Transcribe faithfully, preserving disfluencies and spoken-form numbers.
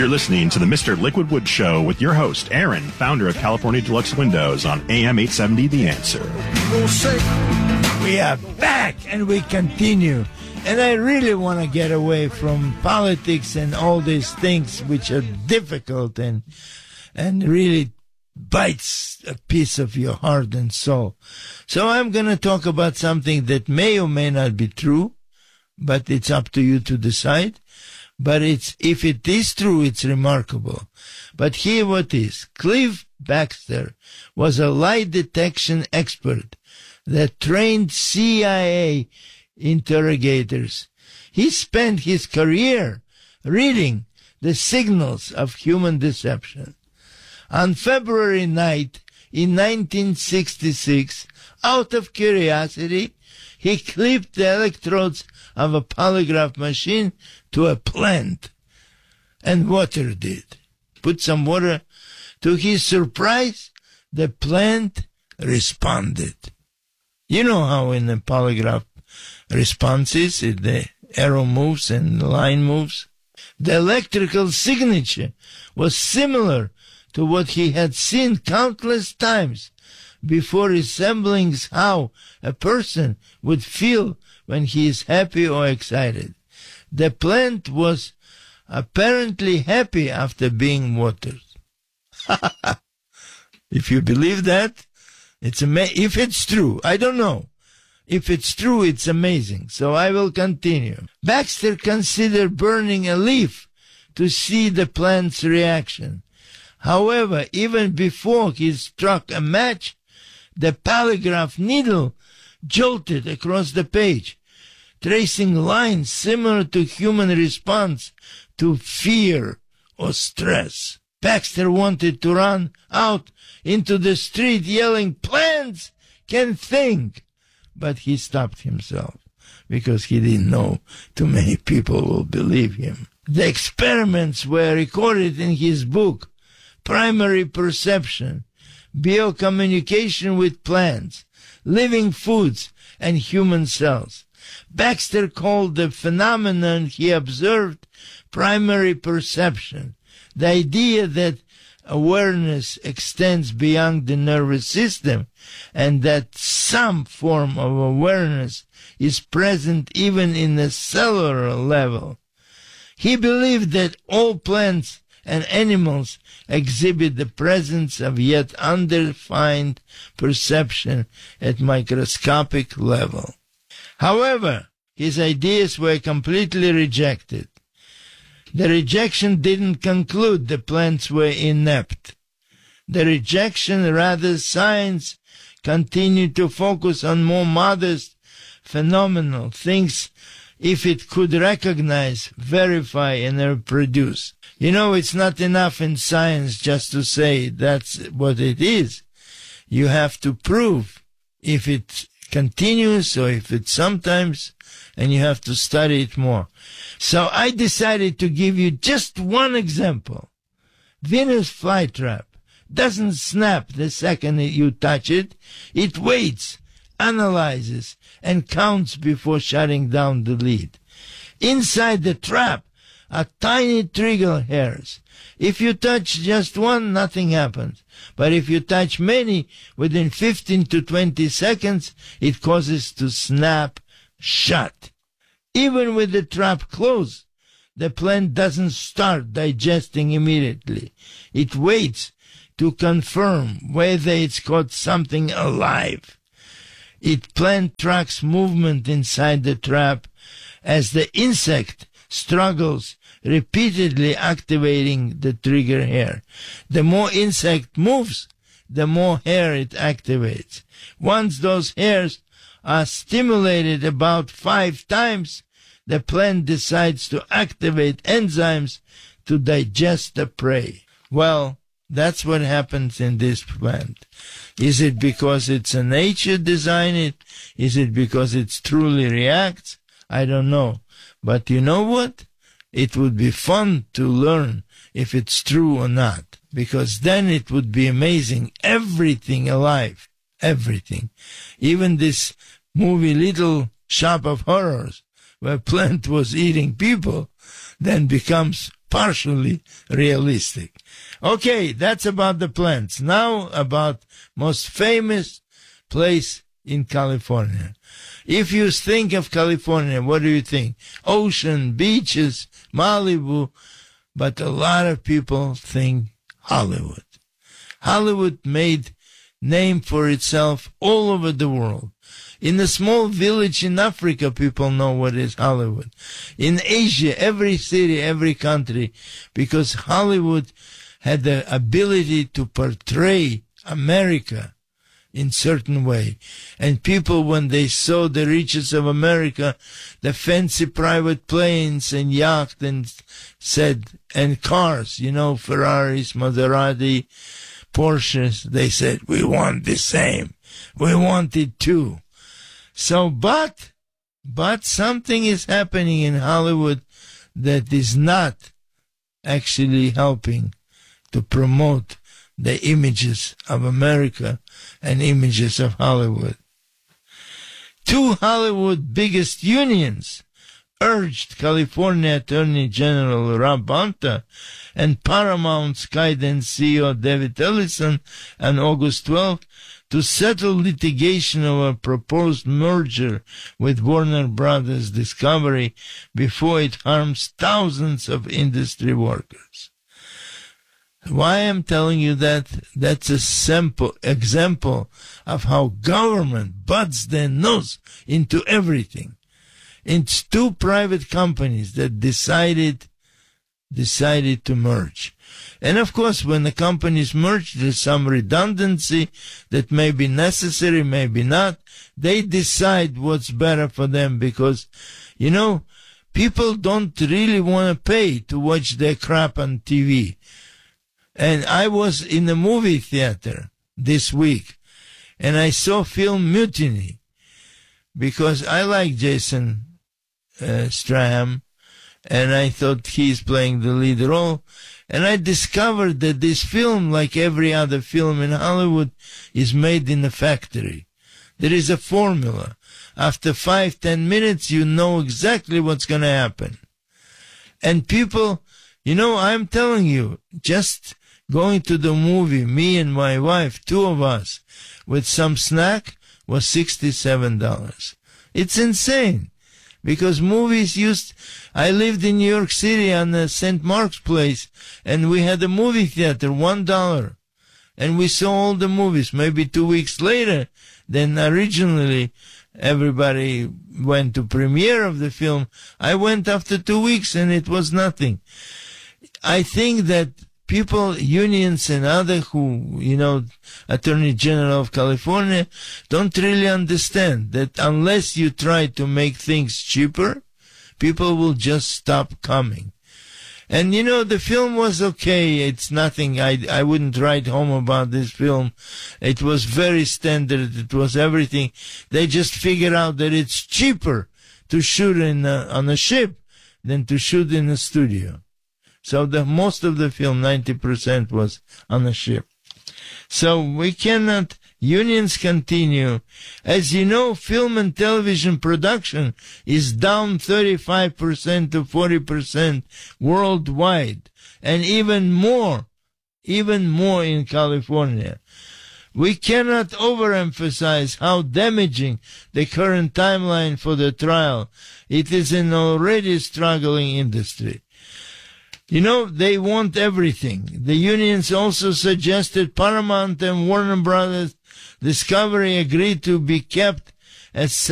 You're listening to the Mister Liquid Wood Show with your host, Aaron, founder of California Deluxe Windows on A M eight seventy The Answer. We are back and we continue. And I really want to get away from politics and all these things which are difficult and and really bites a piece of your heart and soul. So I'm going to talk about something that may or may not be true, but it's up to you to decide. But it's, if it is true, it's remarkable. But here what is. Cliff Baxter was a lie detection expert that trained C I A interrogators. He spent his career reading the signals of human deception. On February ninth, in nineteen sixty-six, out of curiosity, he clipped the electrodes of a polygraph machine to a plant, and water did. Put some water. To his surprise, the plant responded. You know how in the polygraph responses, the arrow moves and the line moves. The electrical signature was similar to what he had seen countless times before, resembling how a person would feel when he is happy or excited. The plant was apparently happy after being watered. If you believe that, it's ama- if it's true, I don't know. If it's true, it's amazing. So I will continue. Baxter considered burning a leaf to see the plant's reaction. However, even before he struck a match, the polygraph needle jolted across the page, tracing lines similar to human response to fear or stress. Baxter wanted to run out into the street yelling, "Plants can think!" But he stopped himself because he didn't know too many people will believe him. The experiments were recorded in his book, Primary Perception, Biocommunication with Plants, Living Foods, and Human Cells. Baxter called the phenomenon he observed primary perception, the idea that awareness extends beyond the nervous system and that some form of awareness is present even in the cellular level. He believed that all plants and animals exhibit the presence of yet undefined perception at microscopic level. However, his ideas were completely rejected. The rejection didn't conclude the plants were inept. The rejection, rather, science continued to focus on more modest, phenomenal things if it could recognize, verify, and reproduce. You know, it's not enough in science just to say that's what it is. You have to prove if it continues or if it sometimes, and you have to study it more. So I decided to give you just one example. Venus flytrap doesn't snap the second you touch it. It waits, analyzes, and counts before shutting down the lid. Inside the trap are tiny trigger hairs. If you touch just one, nothing happens. But if you touch many, within fifteen to twenty seconds, it causes to snap shut. Even with the trap closed, the plant doesn't start digesting immediately. It waits to confirm whether it's caught something alive. It plant tracks movement inside the trap as the insect struggles, repeatedly activating the trigger hair. The more insect moves, the more hair it activates. Once those hairs are stimulated about five times, the plant decides to activate enzymes to digest the prey. Well, that's what happens in this plant. Is it because it's a nature design it? Is it because it truly reacts? I don't know. But you know what? It would be fun to learn if it's true or not, because then it would be amazing. Everything alive, everything. Even this movie Little Shop of Horrors, where plant was eating people, then becomes partially realistic. Okay, that's about the plants. Now about most famous place in California. If you think of California, what do you think? Ocean, beaches, Malibu, but a lot of people think Hollywood. Hollywood made name for itself all over the world. In a small village in Africa, people know what is Hollywood. In Asia, every city, every country, because Hollywood had the ability to portray America in certain way. And people, when they saw the riches of America, the fancy private planes and yachts and said, and cars, you know, Ferraris, Maserati, Porsches, they said, we want the same. We want it too. So, but, but something is happening in Hollywood that is not actually helping to promote the images of America and images of Hollywood. Two Hollywood biggest unions urged California Attorney General Rob Bonta and Paramount Skydance C E O David Ellison on August twelfth to settle litigation over a proposed merger with Warner Brothers Discovery before it harms thousands of industry workers. Why I'm telling you that? That's a simple example of how government butts their nose into everything. It's two private companies that decided decided to merge. And of course, when the companies merge, there's some redundancy that may be necessary, maybe not. They decide what's better for them because, you know, people don't really want to pay to watch their crap on T V. And I was in the movie theater this week, and I saw film Mutiny, because I like Jason uh, Statham, and I thought he's playing the lead role. And I discovered that this film, like every other film in Hollywood, is made in a factory. There is a formula. After five, ten minutes, you know exactly what's going to happen. And people, you know, I'm telling you, just going to the movie, me and my wife, two of us, with some snack, was sixty-seven dollars. It's insane. Because movies used, I lived in New York City on the Saint Mark's Place, and we had a movie theater, one dollar. And we saw all the movies. Maybe two weeks later, then originally everybody went to premiere of the film. I went after two weeks and it was nothing. I think that people, unions and other who, you know, Attorney General of California, don't really understand that unless you try to make things cheaper, people will just stop coming. And, you know, the film was okay. It's nothing. I, I wouldn't write home about this film. It was very standard. It was everything. They just figured out that it's cheaper to shoot in a, on a ship than to shoot in a studio. So the most of the film, ninety percent, was on a ship. So we cannot, unions continue. As you know, film and television production is down thirty-five percent to forty percent worldwide, and even more, even more in California. We cannot overemphasize how damaging the current timeline for the trial. It is an already struggling industry. You know, they want everything. The unions also suggested Paramount and Warner Brothers Discovery agreed to be kept as